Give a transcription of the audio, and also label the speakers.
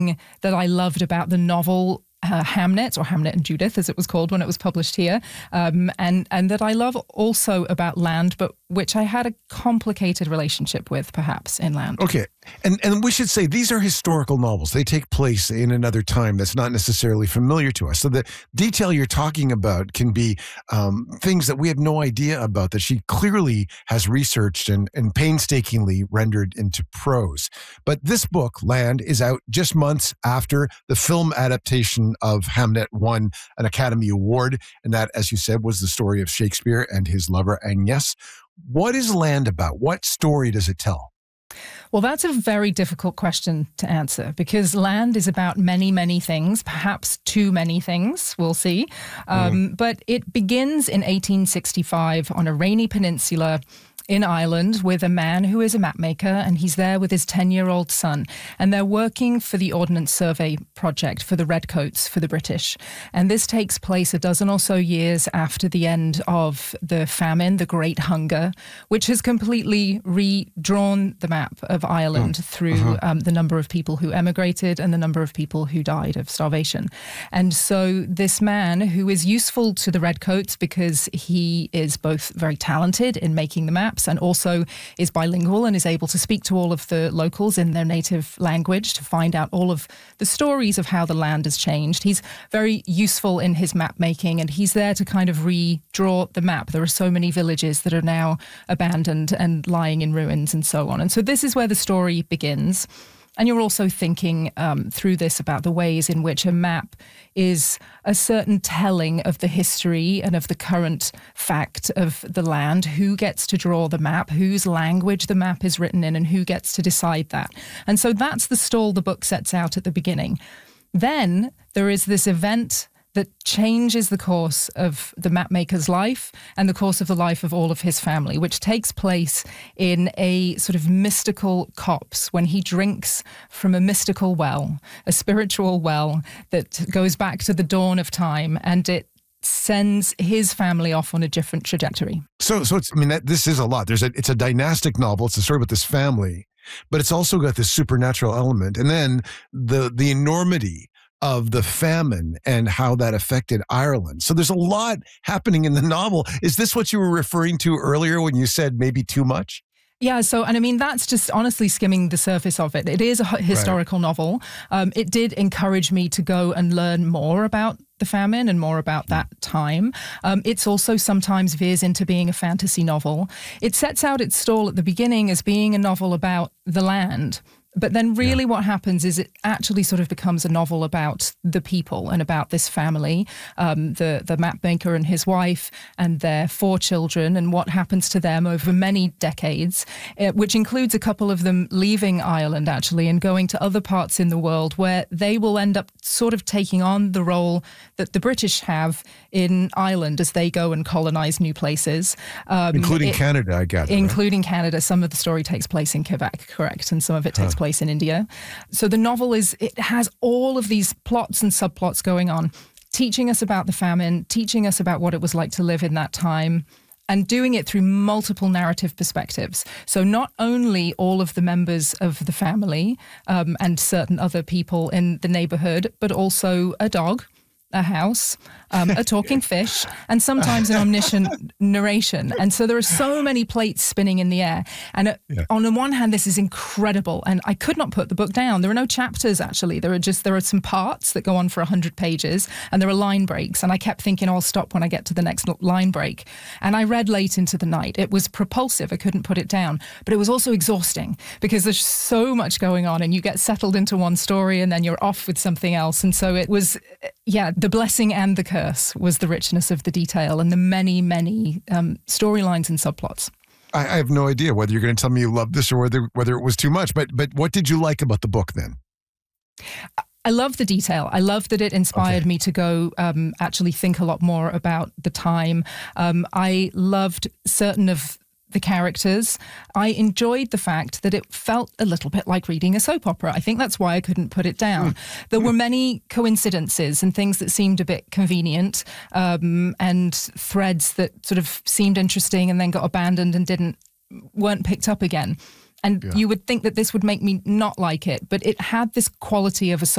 Speaker 1: that I loved about the novel Hamnet, or Hamnet and Judith, as it was called when it was published here, and that I love also about Land, but which I had a complicated relationship with, perhaps, in Land.
Speaker 2: Okay. And we should say these are historical novels. They take place in another time that's not necessarily familiar to us. So the detail you're talking about can be things that we had no idea about that she clearly has researched and painstakingly rendered into prose. But this book, Land, is out just months after the film adaptation of Hamnet won an Academy Award. And that, as you said, was the story of Shakespeare and his lover, Agnes. What is Land about? What story does it tell?
Speaker 1: Well, that's a very difficult question to answer because Land is about many, many things, perhaps too many things, we'll see. But it begins in 1865 on a rainy peninsula in Ireland with a man who is a mapmaker, and he's there with his 10-year-old son. And they're working for the Ordnance Survey project for the Redcoats, for the British. And this takes place a dozen or so years after the end of the famine, the Great Hunger, which has completely redrawn the map of Ireland through the number of people who emigrated and the number of people who died of starvation. And so this man, who is useful to the Redcoats because he is both very talented in making the maps and also is bilingual and is able to speak to all of the locals in their native language to find out all of the stories of how the land has changed. He's very useful in his map making, and he's there to kind of redraw the map. There are so many villages that are now abandoned and lying in ruins and so on. And so this is where the story begins. And you're also thinking through this about the ways in which a map is a certain telling of the history and of the current fact of the land, who gets to draw the map, whose language the map is written in, and who gets to decide that. And so that's the stall the book sets out at the beginning. Then there is this event that changes the course of the mapmaker's life and the course of the life of all of his family, which takes place in a sort of mystical copse when he drinks from a mystical well, a spiritual well that goes back to the dawn of time, and it sends his family off on a different trajectory. So
Speaker 2: it's, I mean, this is a lot. It's a dynastic novel. It's a story about this family, but it's also got this supernatural element. And then the enormity of the famine and how that affected Ireland. So there's a lot happening in the novel. Is this what you were referring to earlier when you said maybe too much?
Speaker 1: Yeah, so, and I mean, that's just honestly skimming the surface of it. It is a historical novel. It did encourage me to go and learn more about the famine and more about that time. It's also sometimes veers into being a fantasy novel. It sets out its stall at the beginning as being a novel about the land. But then really what happens is it actually sort of becomes a novel about the people and about this family, the mapmaker and his wife and their 4 children, and what happens to them over many decades, which includes a couple of them leaving Ireland actually and going to other parts in the world where they will end up sort of taking on the role that the British have in Ireland as they go and colonize new places.
Speaker 2: Including Canada, I gather.
Speaker 1: Including Canada. Some of the story takes place in Quebec, correct, and some of it takes place in India. So the novel it has all of these plots and subplots going on, teaching us about the famine, teaching us about what it was like to live in that time, and doing it through multiple narrative perspectives. So not only all of the members of the family and certain other people in the neighborhood, but also a dog, a house, a talking fish, and sometimes an omniscient narration. And so there are so many plates spinning in the air. And on the one hand, this is incredible. And I could not put the book down. There are no chapters, actually. There are some parts that go on for 100 pages, and there are line breaks. And I kept thinking, I'll stop when I get to the next line break. And I read late into the night. It was propulsive. I couldn't put it down. But it was also exhausting because there's so much going on, and you get settled into one story, and then you're off with something else. And so it was, the blessing and the curse was the richness of the detail and the many, many storylines and subplots.
Speaker 2: I have no idea whether you're going to tell me you loved this or whether it was too much, but what did you like about the book then?
Speaker 1: I love the detail. I love that it inspired me to go actually think a lot more about the time. I loved certain of the characters. I enjoyed the fact that it felt a little bit like reading a soap opera. I think that's why I couldn't put it down. There were many coincidences and things that seemed a bit convenient, and threads that sort of seemed interesting and then got abandoned and weren't picked up again. And you would think that this would make me not like it, but it had this quality of a soap